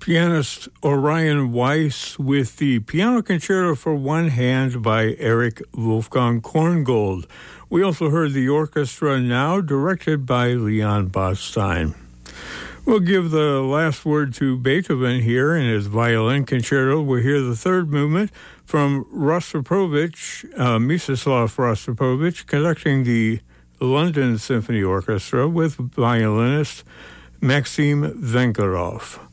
pianist Orion Weiss with the Piano Concerto for One Hand by Eric Wolfgang Korngold. We also heard the orchestra now, directed by Leon Botstein. We'll give the last word to Beethoven here in his violin concerto. We'll hear the third movement from Rostropovich, Mstislav Rostropovich, conducting the London Symphony Orchestra with violinist Maxim Vengerov.